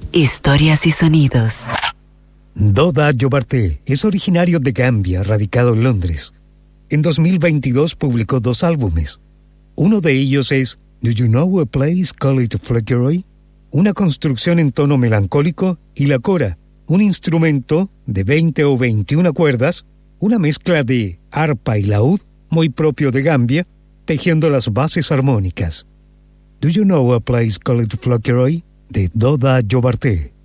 Historias y sonidos. Doda Jobarteh es originario de Gambia, radicado en Londres. En 2022 publicó 2 álbumes. Uno de ellos es Do You Know a Place Called Fleckeroy? Una construcción en tono melancólico, y la cora, un instrumento de 20 o 21 cuerdas, una mezcla de arpa y laúd muy propio de Gambia, tejiendo las bases armónicas. Do You Know a Place Called Fleckeroy? De Doda Jobarteh.